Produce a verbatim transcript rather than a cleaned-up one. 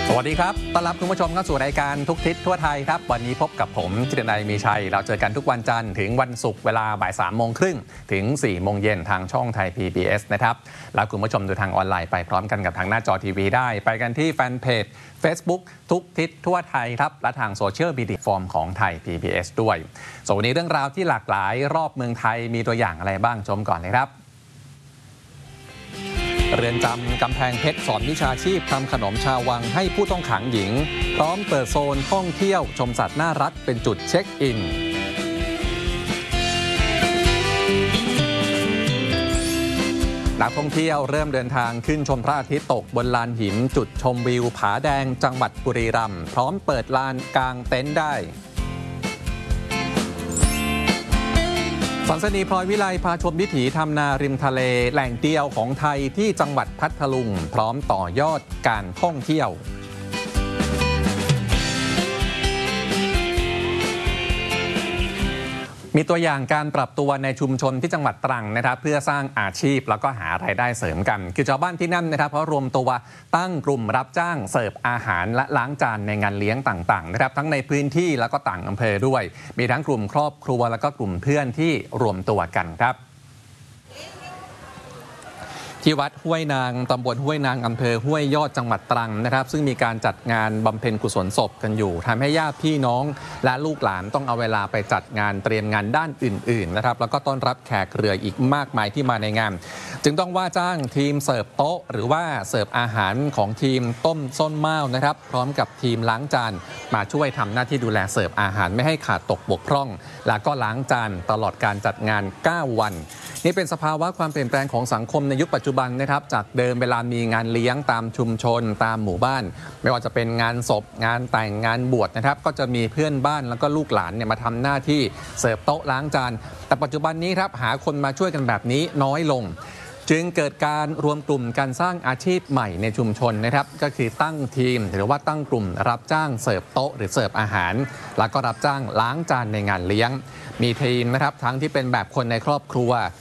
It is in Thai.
สวัสดีครับต้อนรับคุณผู้ชมเข้าสู่รายการทุกทิศทั่วไทยครับวันนี้พบกับผมจิตรนัยมีชัยเราเจอกันทุกวันจันทร์ถึงวันศุกร์เวลาบ่ายสามโมงครึ่งถึงสี่โมงเย็นทางช่องไทย พี บี เอส นะครับแล้วคุณผู้ชมดูทางออนไลน์ไปพร้อมกันกับทางหน้าจอทีวีได้ไปกันที่แฟนเพจ Facebook ทุกทิศทั่วไทยครับและทางโซเชียลมีเดียฟอร์มของไทย พี บี เอส ด้วยส่วนวันนี้เรื่องราวที่หลากหลายรอบเมืองไทยมีตัวอย่างอะไรบ้างชมก่อนเลยครับเรือนจำกำแพงเพชรสอนวิชาชีพทำขนมชาววังให้ผู้ต้องขังหญิงพร้อมเปิดโซนท่องเที่ยวชมสัตว์น่ารักเป็นจุดเช็คอินนักท่องเที่ยวเริ่มเดินทางขึ้นชมพระอาทิตย์ตกบนลานหินจุดชมวิวผาแดงจังหวัดบุรีรัมย์พร้อมเปิดลานกางเต็นท์ได้สันสนีพลอยวิไลพาชมวิถีทำนาริมทะเลแหล่งเดียวของไทยที่จังหวัดพัทลุงพร้อมต่อยอดการท่องเที่ยวมีตัวอย่างการปรับตัวในชุมชนที่จังหวัดตรังนะครับเพื่อสร้างอาชีพแล้วก็หารายได้เสริมกันคือชาวบ้านที่นั่นนะครับเพราะรวมตัวตั้งกลุ่มรับจ้างเสิร์ฟอาหารและล้างจานในงานเลี้ยงต่างๆนะครับทั้งในพื้นที่แล้วก็ต่างอำเภอด้วยมีทั้งกลุ่มครอบครัวแล้วก็กลุ่มเพื่อนที่รวมตัวกันครับที่วัดห้วยนางตำบลห้วยนางอำเภอห้วยยอดจังหวัดตรังนะครับซึ่งมีการจัดงานบำเพ็ญกุศลศพกันอยู่ทำให้ญาติพี่น้องและลูกหลานต้องเอาเวลาไปจัดงานเตรียมงานด้านอื่นๆนะครับแล้วก็ต้อนรับแขกเรืออีกมากมายที่มาในงานจึงต้องว่าจ้างทีมเสิร์ฟโต๊ะหรือว่าเสิร์ฟอาหารของทีมต้มส้นเมานะครับพร้อมกับทีมล้างจานมาช่วยทำหน้าที่ดูแลเสิร์ฟอาหารไม่ให้ขาดตกบกพร่องแล้วก็ล้างจานตลอดการจัดงานเก้าวันนี่เป็นสภาวะความเปลี่ยนแปลงของสังคมในยุคปัจจุบันนะครับจากเดิมเวลามีงานเลี้ยงตามชุมชนตามหมู่บ้านไม่ว่าจะเป็นงานศพงานแต่งงานบวชนะครับก็จะมีเพื่อนบ้านแล้วก็ลูกหลานเนี่ยมาทำหน้าที่เสิร์ฟโต๊ะล้างจานแต่ปัจจุบันนี้ครับหาคนมาช่วยกันแบบนี้น้อยลงจึงเกิดการรวมกลุ่มการสร้างอาชีพใหม่ในชุมชนนะครับก็คือตั้งทีมหรือว่าตั้งกลุ่มรับจ้างเสิร์ฟโต๊ะหรือเสิร์ฟอาหารแล้วก็รับจ้างล้างจานในงานเลี้ยงมีทีมนะครับทั้งที่เป็นแบบคนในครอบครัว